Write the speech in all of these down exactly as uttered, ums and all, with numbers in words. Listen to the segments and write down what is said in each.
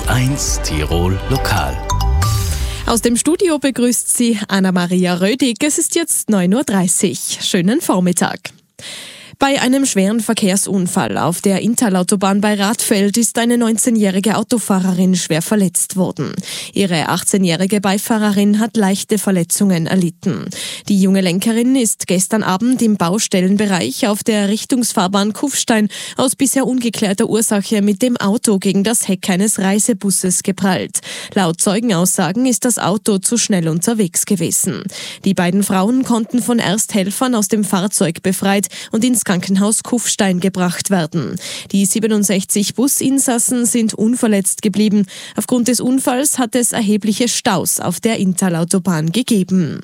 eins Tirol Lokal. Aus dem Studio begrüßt Sie Anna-Maria Rödig. Es ist jetzt neun Uhr dreißig. Schönen Vormittag. Bei einem schweren Verkehrsunfall auf der Inntalautobahn bei Radfeld ist eine neunzehnjährige Autofahrerin schwer verletzt worden. Ihre achtzehnjährige Beifahrerin hat leichte Verletzungen erlitten. Die junge Lenkerin ist gestern Abend im Baustellenbereich auf der Richtungsfahrbahn Kufstein aus bisher ungeklärter Ursache mit dem Auto gegen das Heck eines Reisebusses geprallt. Laut Zeugenaussagen ist das Auto zu schnell unterwegs gewesen. Die beiden Frauen konnten von Ersthelfern aus dem Fahrzeug befreit und ins Krankenhaus Kufstein gebracht werden. Die siebenundsechzig Businsassen sind unverletzt geblieben. Aufgrund des Unfalls hat es erhebliche Staus auf der Inntalautobahn gegeben.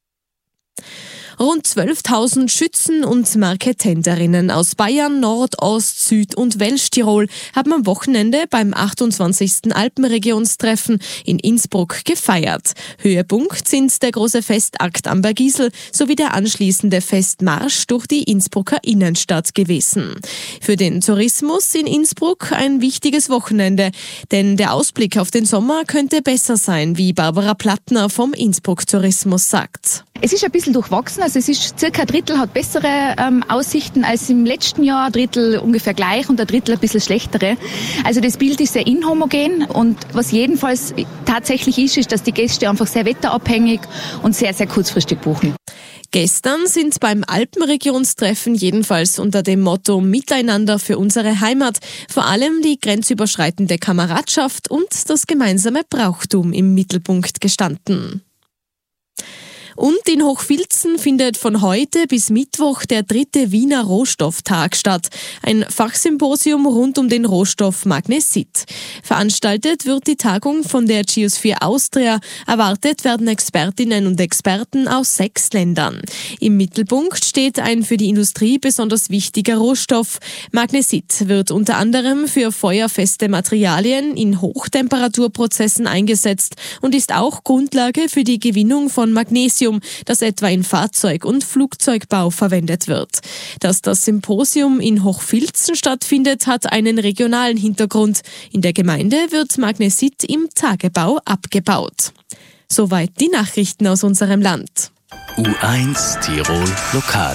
Rund zwölftausend Schützen und Marketenderinnen aus Bayern, Nord-, Ost-, Süd- und Welschtirol haben am Wochenende beim achtundzwanzigsten Alpenregionstreffen in Innsbruck gefeiert. Höhepunkt sind der große Festakt am Bergisel sowie der anschließende Festmarsch durch die Innsbrucker Innenstadt gewesen. Für den Tourismus in Innsbruck ein wichtiges Wochenende, denn der Ausblick auf den Sommer könnte besser sein, wie Barbara Plattner vom Innsbruck Tourismus sagt. Es ist ein bisschen durchwachsen, also es ist circa ein Drittel hat bessere ähm, Aussichten als im letzten Jahr, ein Drittel ungefähr gleich und ein Drittel ein bisschen schlechtere. Also das Bild ist sehr inhomogen und was jedenfalls tatsächlich ist, ist, dass die Gäste einfach sehr wetterabhängig und sehr, sehr kurzfristig buchen. Gestern sind beim Alpenregionstreffen jedenfalls unter dem Motto Miteinander für unsere Heimat vor allem die grenzüberschreitende Kameradschaft und das gemeinsame Brauchtum im Mittelpunkt gestanden. Und in Hochfilzen findet von heute bis Mittwoch der dritte Wiener Rohstofftag statt. Ein Fachsymposium rund um den Rohstoff Magnesit. Veranstaltet wird die Tagung von der Geosphere Austria. Erwartet werden Expertinnen und Experten aus sechs Ländern. Im Mittelpunkt steht ein für die Industrie besonders wichtiger Rohstoff. Magnesit wird unter anderem für feuerfeste Materialien in Hochtemperaturprozessen eingesetzt und ist auch Grundlage für die Gewinnung von Magnesium, das etwa in Fahrzeug- und Flugzeugbau verwendet wird. Dass das Symposium in Hochfilzen stattfindet, hat einen regionalen Hintergrund. In der Gemeinde wird Magnesit im Tagebau abgebaut. Soweit die Nachrichten aus unserem Land. U eins Tirol Lokal.